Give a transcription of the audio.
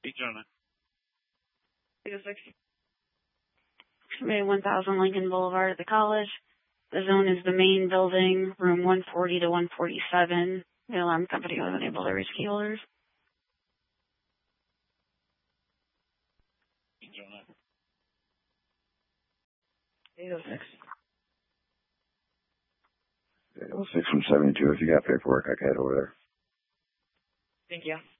Big gentleman. 806. Bay 1000 Lincoln Boulevard at the college. The zone is the main building, room 140 to 147. The alarm company wasn't able to reach key holders. Big gentleman. 806. 806 from 72. If you got paperwork, I can head over there. Thank you.